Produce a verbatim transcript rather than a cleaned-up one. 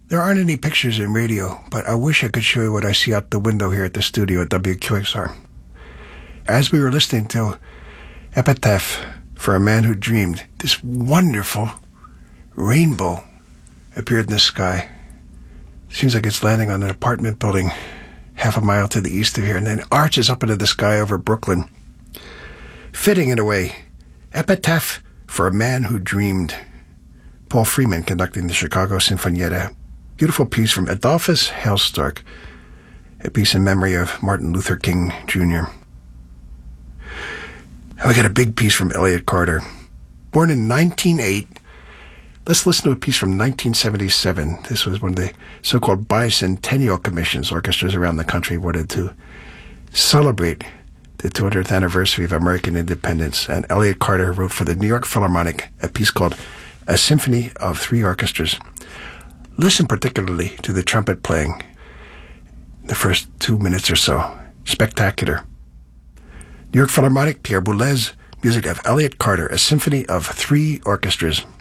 There aren't any pictures in radio, but I wish I could show you what I see out the window here at the studio at W Q X R. As we were listening to Epitaph for a Man Who Dreamed, this wonderful rainbow appeared in the sky. Seems like it's landing on an apartment building half a mile to the east of here, and then arches up into the sky over Brooklyn. Fitting in a way. Epitaph for a Man Who Dreamed. Paul Freeman conducting the Chicago Sinfonietta. Beautiful piece from Adolphus Hailstork, a piece in memory of Martin Luther King Junior And we got a big piece from Elliott Carter. Born in nineteen oh eight, let's listen to a piece from nineteen seventy-seven. This was one of the so-called bicentennial commissions orchestras around the country wanted to celebrate the two hundredth anniversary of American independence. And Elliott Carter wrote for the New York Philharmonic a piece called A Symphony of Three Orchestras. Listen particularly to the trumpet playing the first two minutes or so. Spectacular. New York Philharmonic, Pierre Boulez, music of Elliott Carter, A Symphony of Three Orchestras.